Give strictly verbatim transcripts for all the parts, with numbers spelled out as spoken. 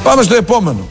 Πάμε στο επόμενο.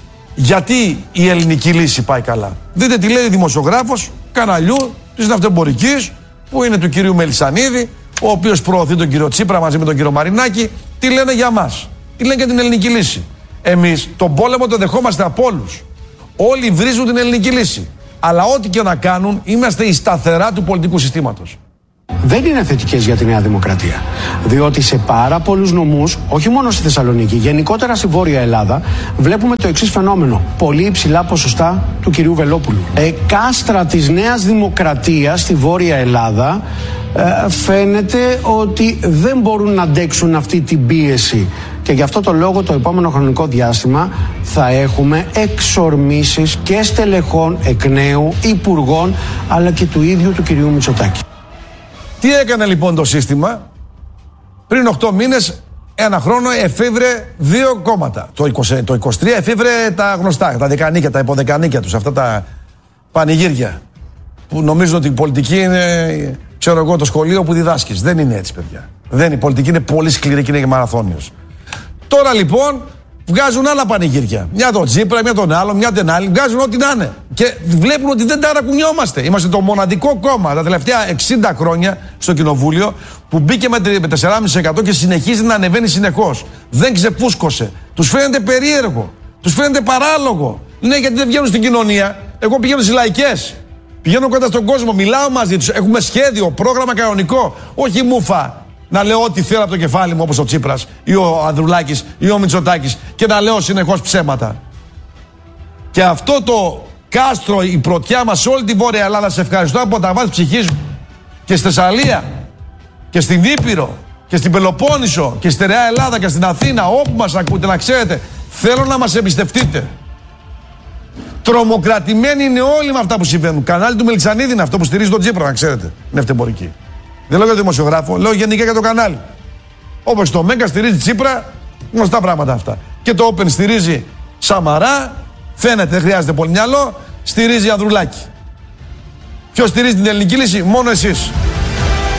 Γιατί η ελληνική λύση πάει καλά? Δείτε τι λέει δημοσιογράφος καναλιού της Ναυτεμπορικής, που είναι του κυρίου Μελισσανίδη, ο οποίος προωθεί τον κύριο Τσίπρα μαζί με τον κύριο Μαρινάκη. Τι λένε για μας? Τι λένε για την ελληνική λύση? Εμείς τον πόλεμο το δεχόμαστε από όλους. Όλοι βρίζουν την ελληνική λύση. Αλλά ό,τι και να κάνουν, είμαστε η σταθερά του πολιτικού συστήματος. Δεν είναι θετικές για τη Νέα Δημοκρατία. Διότι σε πάρα πολλούς νομούς, όχι μόνο στη Θεσσαλονίκη, γενικότερα στη Βόρεια Ελλάδα, βλέπουμε το εξής φαινόμενο. Πολύ υψηλά ποσοστά του κυρίου Βελόπουλου. Ε, κάστρα της Νέας Δημοκρατίας στη Βόρεια Ελλάδα ε, φαίνεται ότι δεν μπορούν να αντέξουν αυτή την πίεση. Και γι' αυτό το λόγο το επόμενο χρονικό διάστημα θα έχουμε εξορμήσεις και στελεχών εκ νέου, υπουργών, αλλά και του ίδιου του κυρίου Μητσοτάκη. Τι έκανε λοιπόν το σύστημα? Πριν οκτώ μήνες, ένα χρόνο εφήβρε δύο κόμματα. Το, είκοσι, το είκοσι τρία εφήβρε τα γνωστά, τα δεκανίκια, τα υποδεκανίκια τους, αυτά τα πανηγύρια. Που νομίζουν ότι η πολιτική είναι, ξέρω εγώ, το σχολείο που διδάσκεις. Δεν είναι έτσι, παιδιά. Δεν είναι. Η πολιτική είναι πολύ σκληρή και είναι μαραθώνιος. Τώρα λοιπόν βγάζουν άλλα πανηγύρια. Μια τον Τσίπρα, μια τον άλλο, μια την άλλη. Βγάζουν ό,τι να είναι. Και βλέπουν ότι δεν ταρακουνιόμαστε. Είμαστε το μοναδικό κόμμα τα τελευταία εξήντα χρόνια στο κοινοβούλιο που μπήκε με τέσσερα κόμμα πέντε τοις εκατό και συνεχίζει να ανεβαίνει συνεχώς. Δεν ξεφούσκωσε. Τους φαίνεται περίεργο. Τους φαίνεται παράλογο. Ναι, γιατί δεν βγαίνουν στην κοινωνία. Εγώ πηγαίνω στις λαϊκές. Πηγαίνω κοντά στον κόσμο, μιλάω μαζί τους. Έχουμε σχέδιο, πρόγραμμα κανονικό. Όχι μούφα. Να λέω ό,τι θέλω από το κεφάλι μου, όπως ο Τσίπρας ή ο Ανδρουλάκης ή ο Μητσοτάκης, και να λέω συνεχώς ψέματα. Και αυτό το κάστρο, η πρωτιά μας σε όλη τη Βόρεια Ελλάδα, σε ευχαριστώ από τα βάθη ψυχής μου, και στη Θεσσαλία και στην Ήπειρο και στην Πελοπόννησο και στη Στερεά Ελλάδα και στην Αθήνα, όπου μας ακούτε, να ξέρετε, θέλω να μας εμπιστευτείτε. Τρομοκρατημένοι είναι όλοι με αυτά που συμβαίνουν. Κανάλι του Μελισσανίδη είναι αυτό που στηρίζει τον Τσίπρα, να ξέρετε. Είναι αυτεμπορική. Δεν λέω για το δημοσιογράφο, λέω γενικά για το κανάλι. Όπως το Μέγκα στηρίζει Τσίπρα, γνωστά πράγματα αυτά. Και το Open στηρίζει Σαμαρά, φαίνεται, δεν χρειάζεται πολύ μυαλό, στηρίζει Ανδρουλάκη. Ποιος στηρίζει την ελληνική λύση? Μόνο εσείς.